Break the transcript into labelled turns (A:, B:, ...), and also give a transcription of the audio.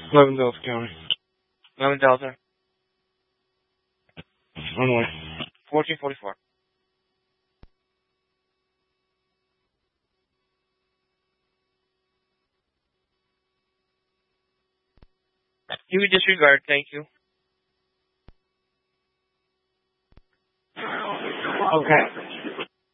A: 11 Delta County.
B: 11 Delta.
A: Runway.
B: 1444. You would disregard, thank you.
A: Okay.